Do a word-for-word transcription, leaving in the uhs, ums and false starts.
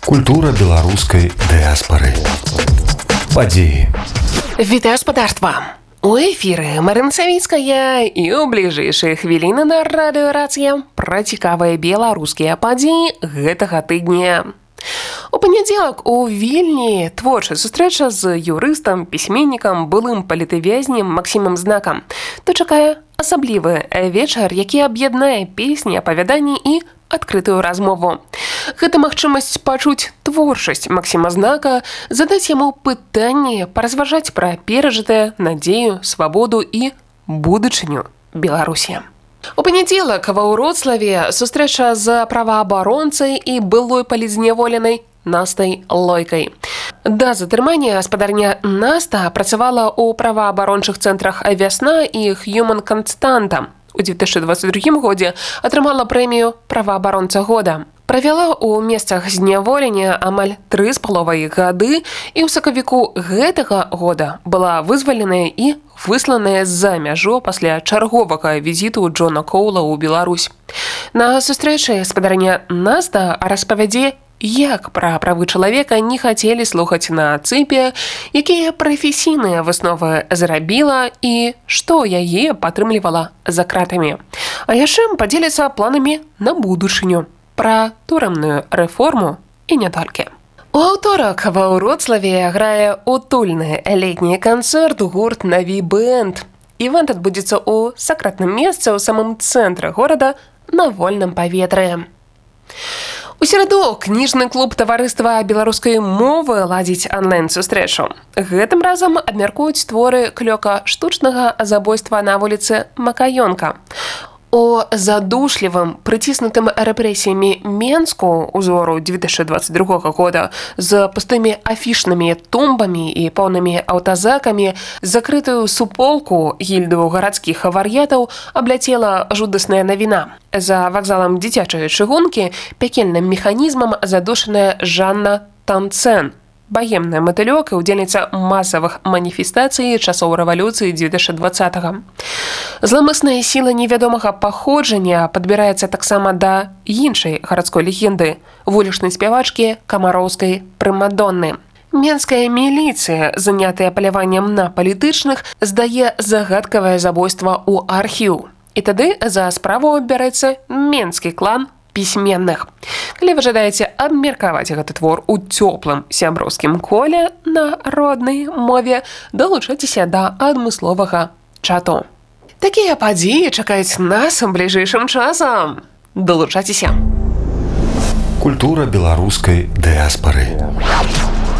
Культура беларускай дыаспары. Падзеі. Вітаю спадарства! У эфіры Марына Савіцкая і ў бліжэйшыя хвіліны на радыёрацыя пра цікавыя беларускія падзеі гэтага тыдня. У панядзелак у Вільні творчая сустрэча з юрыстам, пісьменнікам, былым палітвязнем Максімам Знакам. То чакае асаблівы вечар, які аб'яднае песні, апавяданні і адкрытую размову. Гэта магчымасць пачуць творчасць Максіма Знака, задаць яму пытанні, паразважаць пра перажытае, надзею, свабоду і будучыню Беларусі. У панядзелак ва Ўроцлаве сустрэча з праваабаронцай і былой палізняволенай Настай Лойкай. Да затрымання гаспадарня Наста працавала ў праваабарончых цэнтрах «Вясна» і «Хьюман Канстанта». У две тысячи двадцать другім годзе атрымала прэмію «Праваабаронца года». Правяла ў месцах зняволення амаль тры з паловай гады і ў сакавіку гэтага года была вызваленая і высланая з-за мяжу пасля чарговага візіту Джона Коула ў Беларусь. На сустрэчы гаспадарня Наста распавядзе, як пра правы чалавека не хацелі слухаць на цыпе, якія прафесійныя высновы зрабіла і што яе падтрымлівала за кратамі. А яшчэ падзеліцца планамі на будучыню, пра турэмную рэформу і не толькі. У аўторак ва Ўроцлаве грае утульны летні канцэрт гурт «Наві Бэнд». Івэнт адбудзецца ў сакрэтным месцы ў самым цэнтры горада на вольным паветры. У сераду кніжны клуб таварыства беларускай мовы ладзіць онлайн-сустрэчу. Гэтым разам абмяркуюць творы клёка штучнага забойства на вуліцы Макаёнка. У задушлівым, прыціснутым рэпрэсіямі Менску узору две тысячи двадцать другога года з пустымі афішнымі тумбамі і поўнымі аўтазакамі закрытую суполку гільду гарадскіх вар'ятаў абляцела жудасная навіна. За вакзалам дзіцячай чыгункі пякельным механізмам задушаная Жанна Танцэн, баемная матылёк і ўдзельніца масавых маніфестацый часоў рэвалюцыі две тысячи двадцатага. Зламысная сіла невядомага паходжання падбіраецца таксама да іншай гарадской легенды – вулічнай спявачкі камароўскай прымадонны. Менская міліцыя, занятая паляваннем на палітычных, здае загадкавае забойства ў архіў. І тады за справу бярэцца менскі клан пісьменных. Калі вы жадаеце абмеркаваць гэты твор у цёплым сяброўскім коле на роднай мове, далучайцеся да адмысловага чату. Такія падзеі чакаюць нас бліжэйшым часам. Далучайцеся. Культура беларускай дыаспары.